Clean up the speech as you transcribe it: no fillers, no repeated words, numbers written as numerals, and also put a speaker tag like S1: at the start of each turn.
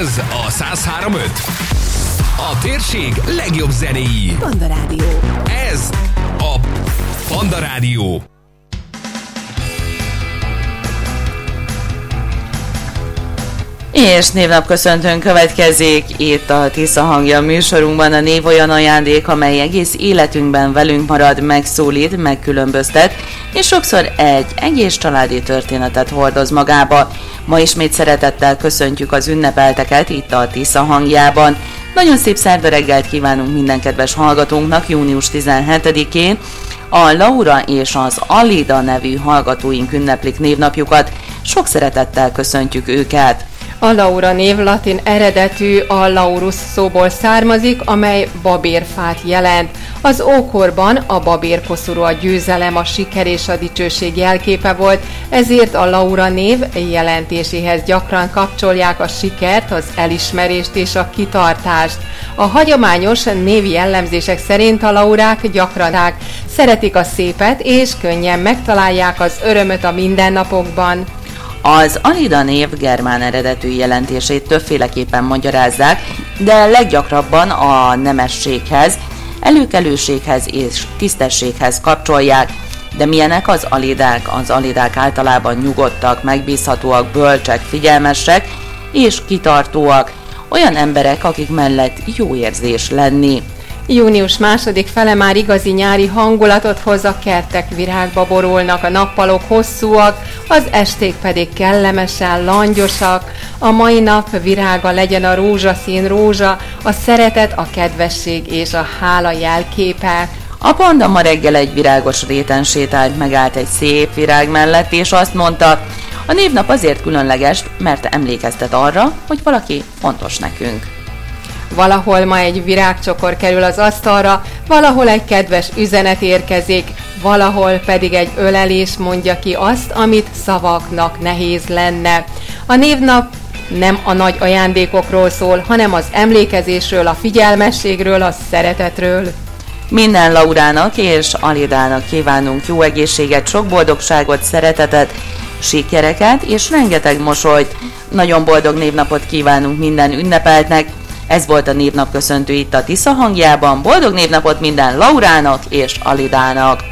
S1: Ez a 103.5. A térség legjobb zenéi.
S2: Panda Rádió.
S1: Ez a Panda Rádió.
S3: És névnapköszöntőn következik itt a Tisza Hangja műsorunkban. A név olyan ajándék, amely egész életünkben velünk marad, megszólít, megkülönböztet, és sokszor egy egész családi történetet hordoz magába. Ma ismét szeretettel köszöntjük az ünnepelteket itt a Tisza Hangjában. Nagyon szép szerda reggelt kívánunk minden kedves hallgatónknak június 17-én. A Laura és az Alida nevű hallgatóink ünneplik névnapjukat. Sok szeretettel köszöntjük őket.
S4: A Laura név latin eredetű, a Laurus szóból származik, amely babérfát jelent. Az ókorban a babérkoszorú a győzelem, a siker és a dicsőség jelképe volt, ezért a Laura név jelentéséhez gyakran kapcsolják a sikert, az elismerést és a kitartást. A hagyományos névi jellemzések szerint a Laurák gyakran szeretik a szépet és könnyen megtalálják az örömöt a mindennapokban.
S3: Az Alida név germán eredetű jelentését többféleképpen magyarázzák, de leggyakrabban a nemességhez, előkelőséghez és tisztességhez kapcsolják. De milyenek az alidák? Az alidák általában nyugodtak, megbízhatóak, bölcsek, figyelmesek és kitartóak. Olyan emberek, akik mellett jó érzés lenni.
S4: Június második fele már igazi nyári hangulatot hoz, a kertek virágba borulnak, a nappalok hosszúak, az esték pedig kellemesen langyosak. A mai nap virága legyen a rózsaszín rózsa, a szeretet, a kedvesség és a hála jelképe.
S3: A panda ma reggel egy virágos réten sétált, megállt egy szép virág mellett, és azt mondta, a névnap azért különleges, mert emlékeztet arra, hogy valaki fontos nekünk.
S4: Valahol ma egy virágcsokor kerül az asztalra, valahol egy kedves üzenet érkezik, valahol pedig egy ölelés mondja ki azt, amit szavaknak nehéz lenne. A névnap nem a nagy ajándékokról szól, hanem az emlékezésről, a figyelmességről, a szeretetről.
S3: Minden Laurának és Alidának kívánunk jó egészséget, sok boldogságot, szeretetet, sikereket és rengeteg mosolyt. Nagyon boldog névnapot kívánunk minden ünnepeltnek. Ez volt a névnapköszöntő itt a Tisza Hangjában. Boldog névnapot minden Laurának és Alidának!